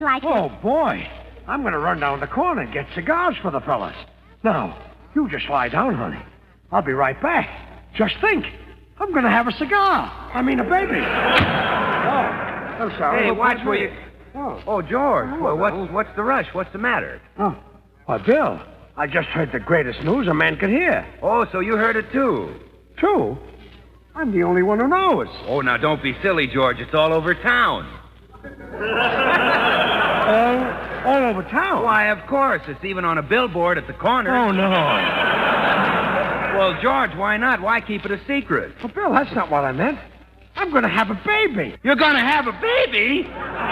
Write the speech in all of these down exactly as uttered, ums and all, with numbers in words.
like Oh, it. boy. I'm going to run down the corner and get cigars for the fellas. Now, you just lie down, honey. I'll be right back. Just think. I'm going to have a cigar. I mean, a baby. Oh, I'm sorry. Hey, What watch was where it? you... Oh, Oh, George. Oh, Well, well. what's, what's the rush? What's the matter? oh. Why, Bill, I just heard the greatest news a man could hear. Oh, so you heard it, too. True. I'm the only one who knows. Oh, now, don't be silly, George. It's all over town. All, all over town. Why, of course. It's even on a billboard at the corner. Oh, no. Well, George, why not? Why keep it a secret? Well, Bill, that's not what I meant. I'm going to have a baby. You're going to have a baby?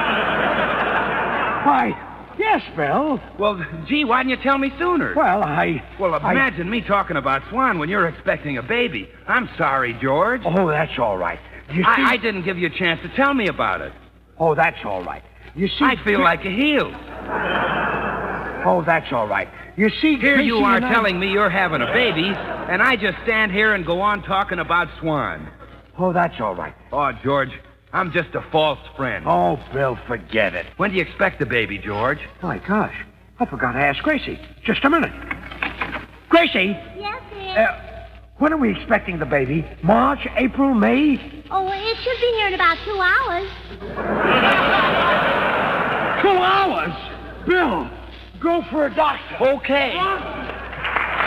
Why, yes, Bill. Well, gee, why didn't you tell me sooner? Well, I... Well, I- imagine me talking about Swan when you're expecting a baby. I'm sorry, George. Oh, that's all right. You see... I, I didn't give you a chance to tell me about it. Oh, that's all right. You see... I feel like a heel. Oh, that's all right. You see... Here you Gracie are and I- telling me you're having a baby, and I just stand here and go on talking about Swan. Oh, that's all right. Oh, George, I'm just a false friend. Oh, Bill, forget it. When do you expect the baby, George? My gosh. I forgot to ask Gracie. Just a minute. Gracie, Yes, dear. uh, when are we expecting the baby? March, April, May? Oh, it should be here in about two hours. Two hours? Bill, go for a doctor. Okay. Doctor!